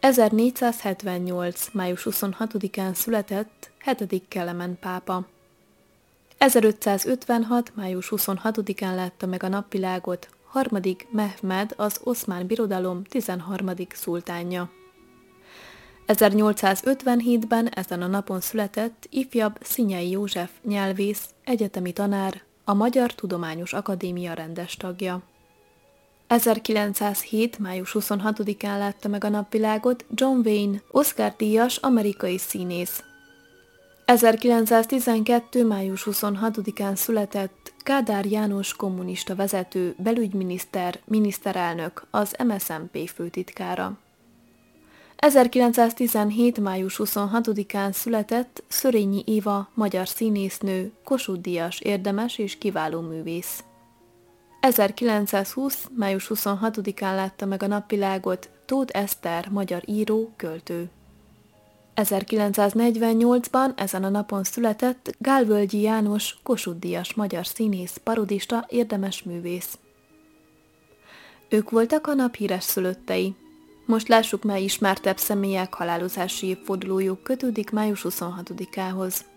1478. május 26-án született 7. Kelemen pápa. 1556. május 26-án látta meg a napvilágot 3. Mehmed, az Oszmán Birodalom 13. szultánja. 1857-ben ezen a napon született ifjabb Szinyei József nyelvész, egyetemi tanár, a Magyar Tudományos Akadémia rendes tagja. 1907. május 26-án látta meg a napvilágot John Wayne, Oscar-díjas amerikai színész. 1912. május 26-án született Kádár János kommunista vezető, belügyminiszter, miniszterelnök, az MSZNP főtitkára. 1917. május 26-án született Szörényi Éva, magyar színésznő, Kossuth-díjas érdemes és kiváló művész. 1920. május 26-án látta meg a napvilágot Tóth Eszter, magyar író, költő. 1948-ban ezen a napon született Gálvölgyi János, Kossuth-díjas magyar színész, parodista, érdemes művész. Ők voltak a nap híres szülöttei. Most lássuk, mely ismertebb személyek halálozási évfordulójuk kötődik május 26-ához.